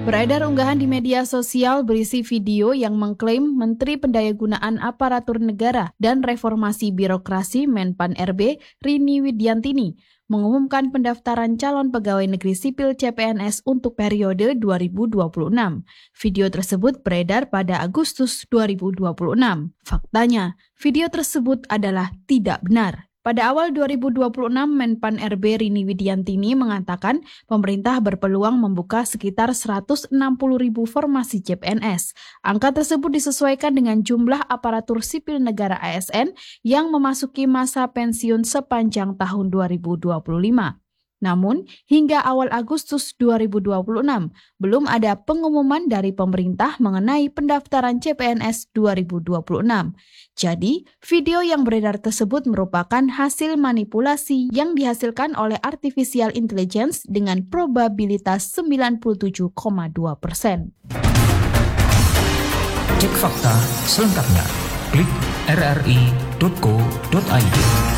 Beredar unggahan di media sosial berisi video yang mengklaim Menteri Pendayagunaan Aparatur Negara dan Reformasi Birokrasi Menpan RB Rini Widiantini mengumumkan pendaftaran calon pegawai negeri sipil CPNS untuk periode 2026. Video tersebut beredar pada Agustus 2026. Faktanya, video tersebut adalah tidak benar. Pada awal 2026, Menpan RB Rini Widiantini mengatakan pemerintah berpeluang membuka sekitar 160.000 formasi CPNS. Angka tersebut disesuaikan dengan jumlah aparatur sipil negara ASN yang memasuki masa pensiun sepanjang tahun 2025. Namun, hingga awal Agustus 2026, belum ada pengumuman dari pemerintah mengenai pendaftaran CPNS 2026. Jadi, video yang beredar tersebut merupakan hasil manipulasi yang dihasilkan oleh artificial intelligence dengan probabilitas 97,2%. Cek fakta selengkapnya. Klik rri.co.id.